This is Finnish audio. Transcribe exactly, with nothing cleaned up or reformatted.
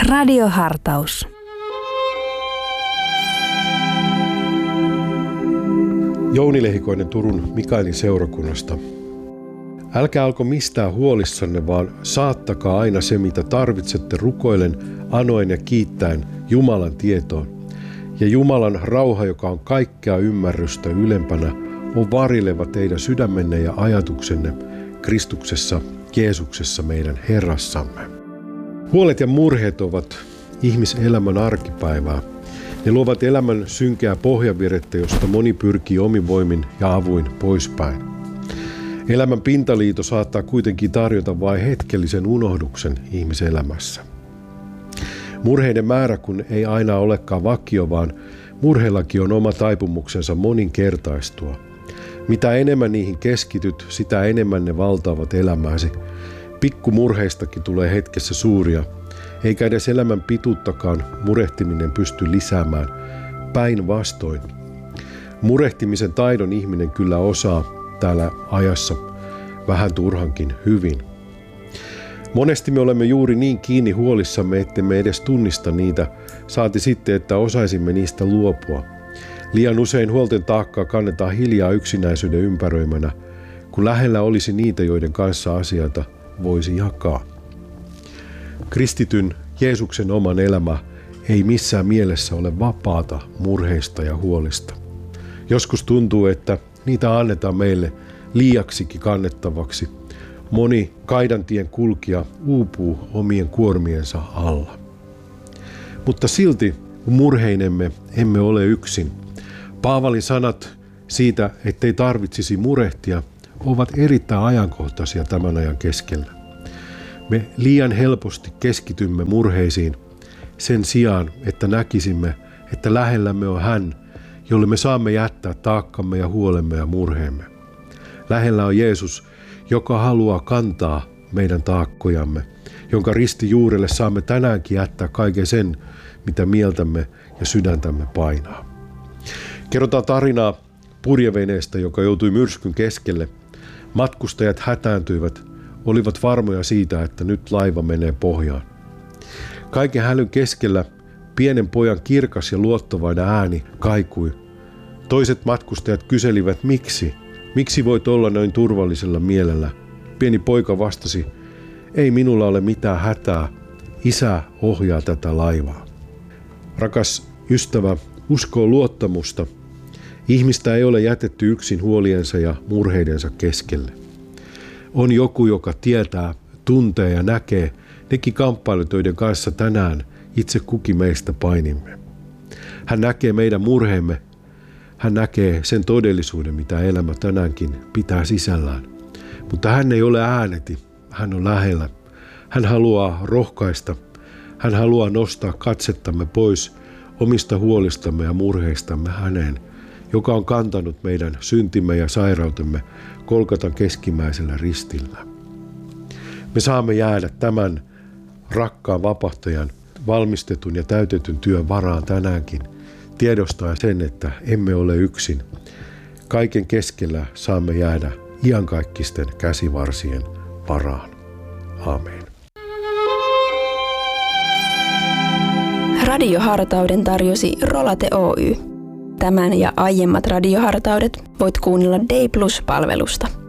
Radiohartaus. Jouni Lehikoinen Turun Mikaelin seurakunnasta. Älkää alko mistään huolissanne, vaan saattakaa aina se, mitä tarvitsette rukoillen, anoen ja kiittäen Jumalan tietoon. Ja Jumalan rauha, joka on kaikkea ymmärrystä ylempänä, on varileva teidän sydämenne ja ajatuksenne Kristuksessa, Jeesuksessa meidän Herrassamme. Huolet ja murheet ovat ihmiselämän arkipäivää. Ne luovat elämän synkeää pohjavirettä, josta moni pyrkii omin voimin ja avuin poispäin. Elämän pintaliito saattaa kuitenkin tarjota vain hetkellisen unohduksen ihmiselämässä. Murheiden määrä kun ei aina olekaan vakio, vaan murheillakin on oma taipumuksensa moninkertaistua. Mitä enemmän niihin keskityt, sitä enemmän ne valtaavat elämääsi. Pikkumurheistakin tulee hetkessä suuria, eikä edes elämän pituuttakaan murehtiminen pysty lisäämään. Päinvastoin. Murehtimisen taidon ihminen kyllä osaa täällä ajassa vähän turhankin hyvin. Monesti me olemme juuri niin kiinni huolissamme, ettemme edes tunnista niitä, saati sitten, että osaisimme niistä luopua. Liian usein huolten taakkaa kannetaan hiljaa yksinäisyyden ympäröimänä, kun lähellä olisi niitä, joiden kanssa asioita voisi jakaa. Kristityn Jeesuksen oman elämä ei missään mielessä ole vapaata murheista ja huolista. Joskus tuntuu, että niitä annetaan meille liiaksikin kannettavaksi. Moni kaidantien kulkija uupuu omien kuormiensa alla. Mutta silti murheinemme emme ole yksin. Paavalin sanat siitä, ettei tarvitsisi murehtia, ovat erittäin ajankohtaisia tämän ajan keskellä. Me liian helposti keskitymme murheisiin sen sijaan, että näkisimme, että lähellämme on hän, jolle me saamme jättää taakkamme ja huolemme ja murheemme. Lähellä on Jeesus, joka haluaa kantaa meidän taakkojamme, jonka ristijuurelle saamme tänäänkin jättää kaiken sen, mitä mieltämme ja sydäntämme painaa. Kerrotaan tarinaa purjeveneestä, joka joutui myrskyn keskelle. Matkustajat hätääntyivät, olivat varmoja siitä, että nyt laiva menee pohjaan. Kaiken hälyn keskellä pienen pojan kirkas ja luottavainen ääni kaikui. Toiset matkustajat kyselivät, miksi? Miksi voit olla noin turvallisella mielellä? Pieni poika vastasi, ei minulla ole mitään hätää, isä ohjaa tätä laivaa. Rakas ystävä, uskoo luottamusta. Ihmistä ei ole jätetty yksin huoliensa ja murheidensa keskelle. On joku, joka tietää, tuntee ja näkee nekin kamppailut, joiden kanssa tänään itse kukin meistä painimme. Hän näkee meidän murheemme. Hän näkee sen todellisuuden, mitä elämä tänäänkin pitää sisällään. Mutta hän ei ole ääneti. Hän on lähellä. Hän haluaa rohkaista. Hän haluaa nostaa katsettamme pois omista huolistamme ja murheistamme häneen, joka on kantanut meidän syntimme ja sairautemme Golgatan keskimmäisellä ristillä. Me saamme jäädä tämän rakkaan vapahtajan valmistetun ja täytetyn työn varaan tänäänkin, tiedostaa sen, että emme ole yksin. Kaiken keskellä saamme jäädä iankaikkisten käsivarsien varaan. Amen. Radiohartauden tarjosi Rolate Oy. Tämän ja aiemmat radiohartaudet voit kuunnella Day Plus-palvelusta.